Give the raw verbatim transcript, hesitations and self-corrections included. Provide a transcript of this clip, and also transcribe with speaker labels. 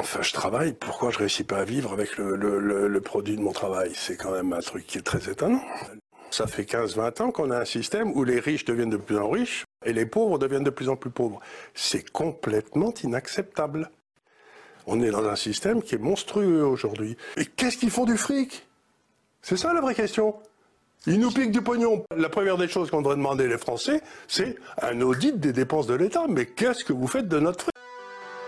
Speaker 1: enfin, je travaille, pourquoi je réussis pas à vivre avec le, le, le, le produit de mon travail? C'est quand même un truc qui est très étonnant. Ça fait quinze vingt ans qu'on a un système où les riches deviennent de plus en plus riches et les pauvres deviennent de plus en plus pauvres. C'est complètement inacceptable. On est dans un système qui est monstrueux aujourd'hui. Et qu'est-ce qu'ils font du fric? C'est ça la vraie question. Ils nous piquent du pognon. La première des choses qu'on devrait demander les Français, c'est un audit des dépenses de l'État. Mais qu'est-ce que vous faites de notre fric?